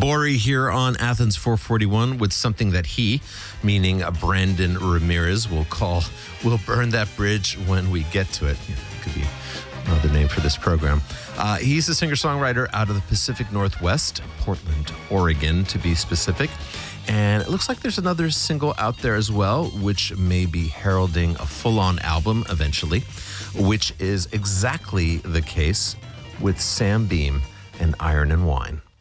Bori here on Athens 441 with something that he, meaning Brandon Ramirez, will call "We'll Burn That Bridge When We Get to It." Yeah, that could be another name for this program. He's a singer-songwriter out of the Pacific Northwest, Portland, Oregon, to be specific. And it looks like there's another single out there as well, which may be heralding a full-on album eventually, which is exactly the case with Sam Beam and Iron and Wine.